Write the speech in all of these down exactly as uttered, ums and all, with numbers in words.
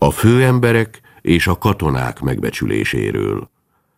a főemberek és a katonák megbecsüléséről.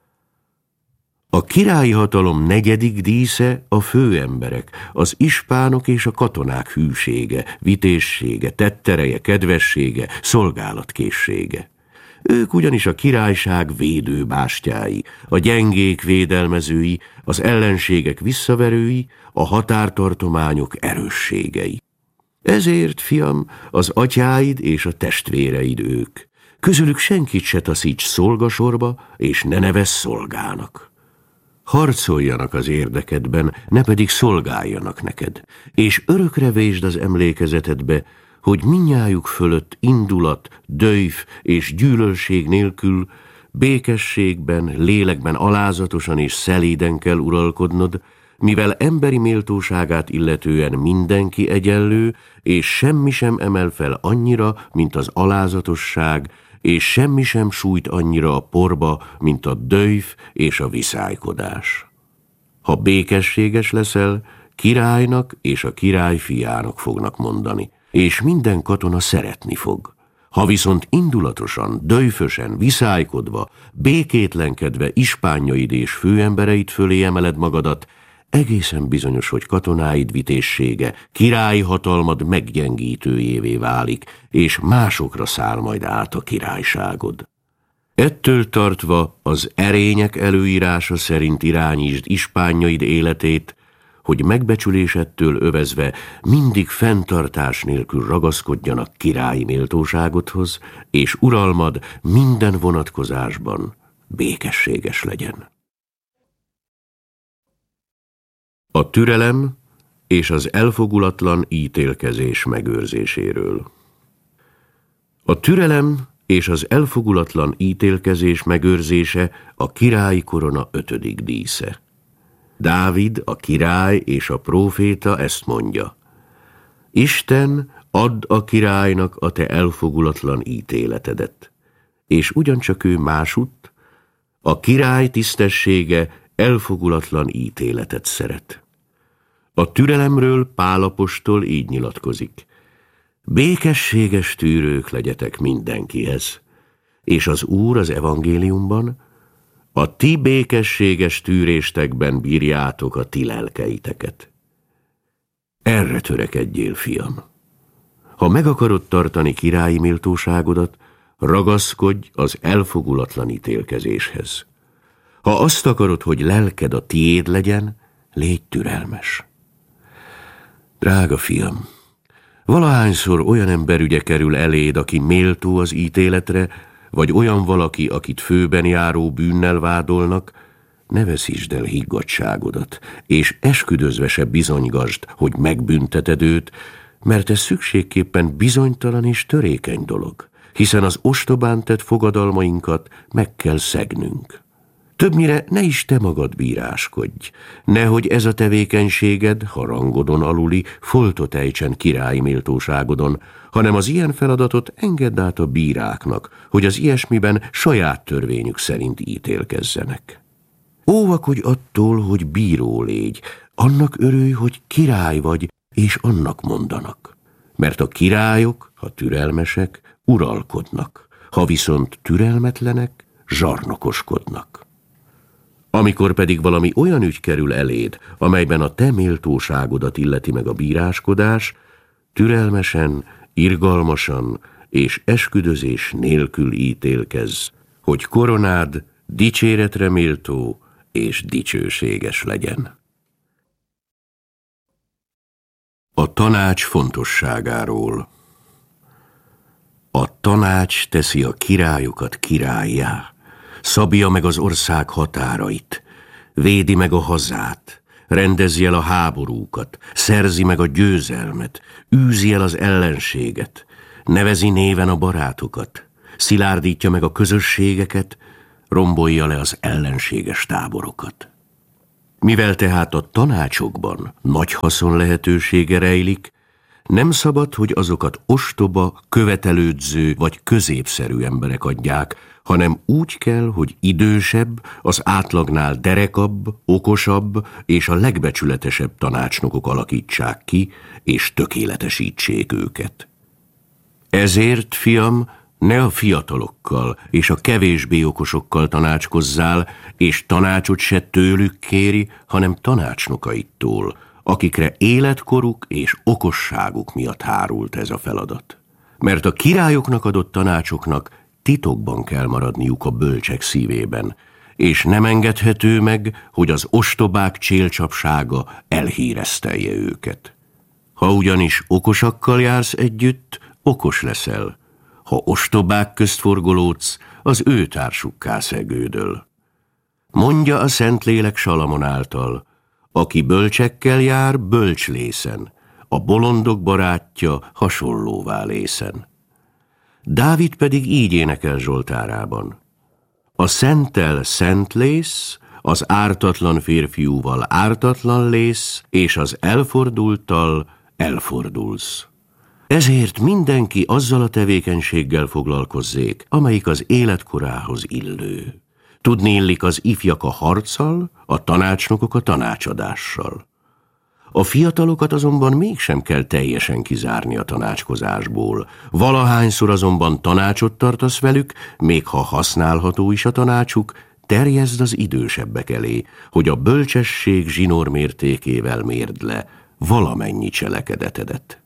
A királyi hatalom negyedik dísze a főemberek, az ispánok és a katonák hűsége, vitézsége, tettereje, kedvessége, szolgálatkészsége. Ők ugyanis a királyság védőbástyái, a gyengék védelmezői, az ellenségek visszaverői, a határtartományok erősségei. Ezért, fiam, az atyáid és a testvéreid ők. Közülük senkit se taszíts szolgasorba, és ne nevezz szolgának. Harcoljanak az érdekedben, ne pedig szolgáljanak neked, és örökre vésd az emlékezetedbe, hogy mindnyájuk fölött indulat, döjv és gyűlölség nélkül békességben, lélekben alázatosan és szelíden kell uralkodnod, mivel emberi méltóságát illetően mindenki egyenlő, és semmi sem emel fel annyira, mint az alázatosság, és semmi sem sújt annyira a porba, mint a döjv és a viszálykodás. Ha békességes leszel, királynak és a király fiának fognak mondani, és minden katona szeretni fog. Ha viszont indulatosan, döjfösen, viszálykodva, békétlenkedve ispányaid és főembereid fölé emeled magadat, egészen bizonyos, hogy katonáid vitézsége, királyi hatalmad meggyengítőjévé válik, és másokra száll majd át a királyságod. Ettől tartva az erények előírása szerint irányítsd ispányaid életét, hogy megbecsülésettől övezve mindig fenntartás nélkül ragaszkodjanak királyi méltóságodhoz, és uralmad minden vonatkozásban békességes legyen. A türelem és az elfogulatlan ítélkezés megőrzéséről. A türelem és az elfogulatlan ítélkezés megőrzése a királyi korona ötödik dísze. Dávid, a király és a próféta ezt mondja: Isten, add a királynak a te elfogulatlan ítéletedet, és ugyancsak ő másutt, a király tisztessége elfogulatlan ítéletet szeret. A türelemről Pál apostol így nyilatkozik: békességes tűrők legyetek mindenkihez, és az Úr az evangéliumban: a ti békességes tűréstekben bírjátok a ti lelkeiteket. Erre törekedjél, fiam. Ha meg akarod tartani királyi méltóságodat, ragaszkodj az elfogulatlan ítélkezéshez. Ha azt akarod, hogy lelked a tiéd legyen, légy türelmes. Drága fiam, valahányszor olyan ember ügye kerül eléd, aki méltó az ítéletre, vagy olyan valaki, akit főben járó bűnnel vádolnak, ne veszítsd el higgadtságodat, és esküdözve se bizonygasd, hogy megbünteted őt, mert ez szükségképpen bizonytalan és törékeny dolog, hiszen az ostobán tett fogadalmainkat meg kell szegnünk. Többnyire ne is te magad bíráskodj, nehogy ez a tevékenységed, ha rangodon aluli, foltot ejtsen királyi méltóságodon, hanem az ilyen feladatot engedd át a bíráknak, hogy az ilyesmiben saját törvényük szerint ítélkezzenek. Óvakodj attól, hogy bíró légy, annak örülj, hogy király vagy, és annak mondanak. Mert a királyok, ha türelmesek, uralkodnak, ha viszont türelmetlenek, zsarnokoskodnak. Amikor pedig valami olyan ügy kerül eléd, amelyben a te méltóságodat illeti meg a bíráskodás, türelmesen, irgalmasan és esküdözés nélkül ítélkezz, hogy koronád dicséretre méltó és dicsőséges legyen. A tanács fontosságáról. A tanács teszi a királyokat királlyá, szabja meg az ország határait, védi meg a hazát, rendezi el a háborúkat, szerzi meg a győzelmet, űzi el az ellenséget, nevezi néven a barátokat, szilárdítja meg a közösségeket, rombolja le az ellenséges táborokat. Mivel tehát a tanácsokban nagy haszon lehetősége rejlik, nem szabad, hogy azokat ostoba, követelődző vagy középszerű emberek adják, hanem úgy kell, hogy idősebb, az átlagnál derekabb, okosabb és a legbecsületesebb tanácsnokok alakítsák ki, és tökéletesítsék őket. Ezért, fiam, Ne a fiatalokkal és a kevésbé okosokkal tanácskozzál, és tanácsot se tőlük kéri, hanem tanácsnokaitól, akikre életkoruk és okosságuk miatt hárult ez a feladat. Mert a királyoknak adott tanácsoknak titokban kell maradniuk a bölcsek szívében, és nem engedhető meg, hogy az ostobák csélcsapsága elhíresztelje őket. Ha ugyanis okosakkal jársz együtt, okos leszel. Ha ostobák közt forgolódsz, az ő társukká szegődöl. Mondja a Szentlélek Salamon által, aki bölcsekkel jár, bölcs lészen, a bolondok barátja hasonlóvá lészen. Dávid pedig így énekel Zsoltárában. A szenttel szent lész, az ártatlan férfiúval ártatlan lész, és az elfordulttal elfordulsz. Ezért mindenki azzal a tevékenységgel foglalkozzék, amelyik az életkorához illő. Tudni illik az ifjak a harccal, a tanácsnokok a tanácsadással. A fiatalokat azonban mégsem kell teljesen kizárni a tanácskozásból. Valahányszor azonban tanácsot tartasz velük, még ha használható is a tanácsuk, terjeszd az idősebbek elé, hogy a bölcsesség zsinór mértékével mérd le valamennyi cselekedetedet.